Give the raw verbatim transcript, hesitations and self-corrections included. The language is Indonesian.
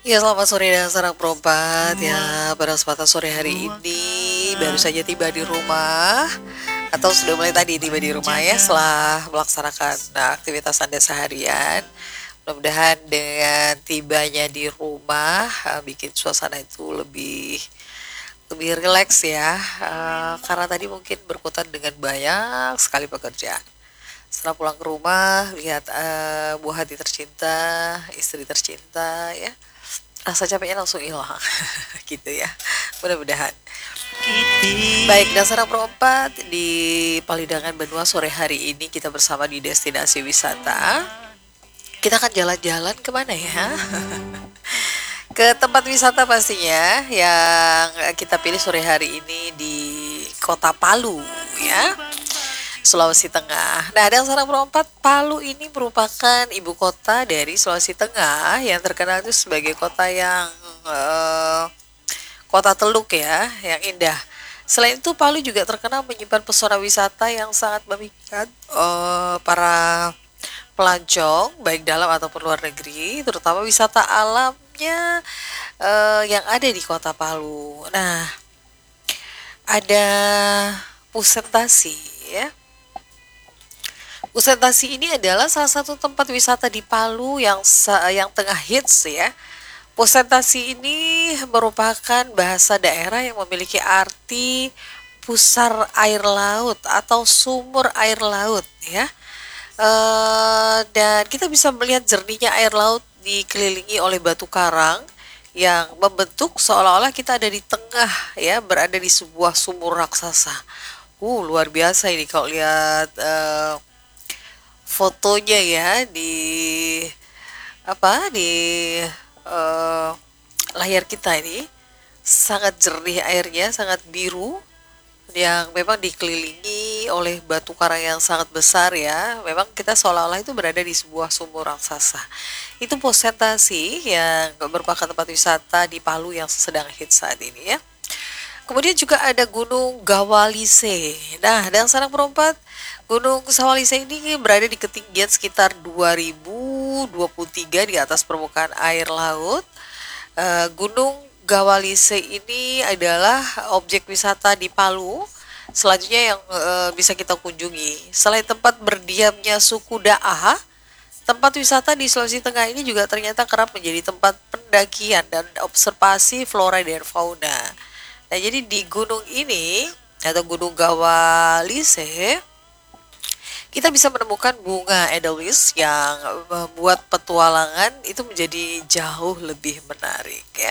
Ya, selamat sore dan salam perempat ya. Pada kesempatan sore hari ini baru saja tiba di rumah atau sudah mulai tadi tiba di rumah ya setelah melaksanakan nah, aktivitas Anda seharian. Mudah-mudahan dengan tibanya di rumah eh, bikin suasana itu lebih lebih rileks ya. Eh, karena tadi mungkin berkutat dengan banyak sekali pekerjaan. Setelah pulang ke rumah, lihat eh, buah hati tercinta, istri tercinta ya, rasa capeknya langsung hilang gitu ya, mudah-mudahan. Baik, dasar perempat di Palidangan Benua sore hari ini kita bersama di destinasi wisata. Kita akan jalan-jalan kemana ya? Ke tempat wisata pastinya yang kita pilih sore hari ini di Kota Palu ya, Sulawesi Tengah. Nah, dan sarang perempat, Palu ini merupakan ibu kota dari Sulawesi Tengah yang terkenal itu sebagai kota yang eh, kota teluk ya, yang indah. Selain itu, Palu juga terkenal menyimpan pesona wisata yang sangat memikat eh, para pelancong, baik dalam ataupun luar negeri, terutama wisata alamnya eh, yang ada di kota Palu. Nah, ada Pusentasi ya. Pusentasi ini adalah salah satu tempat wisata di Palu yang sa- yang tengah hits ya. Pusentasi ini merupakan bahasa daerah yang memiliki arti pusar air laut atau sumur air laut ya. Eh, dan kita bisa melihat jernihnya air laut dikelilingi oleh batu karang yang membentuk seolah-olah kita ada di tengah ya, berada di sebuah sumur raksasa. Uh, luar biasa ini kalau lihat eh, fotonya ya di apa di eh, layar kita ini, sangat jernih airnya, sangat biru yang memang dikelilingi oleh batu karang yang sangat besar ya. Memang kita seolah-olah itu berada di sebuah sumur raksasa. Itu Posentasi yang merupakan tempat wisata di Palu yang sedang hits saat ini ya. Kemudian juga ada Gunung Gawalise. Nah, dan sarang perempat, Gunung Sawalise ini berada di ketinggian sekitar dua ribu dua puluh tiga di atas permukaan air laut. Eh, Gunung Gawalise ini adalah objek wisata di Palu. Selanjutnya yang eh, bisa kita kunjungi, selain tempat berdiamnya suku Da'a, tempat wisata di Sulawesi Tengah ini juga ternyata kerap menjadi tempat pendakian dan observasi flora dan fauna. Nah, jadi di gunung ini atau Gunung Gawalise kita bisa menemukan bunga edelweiss yang membuat petualangan itu menjadi jauh lebih menarik ya.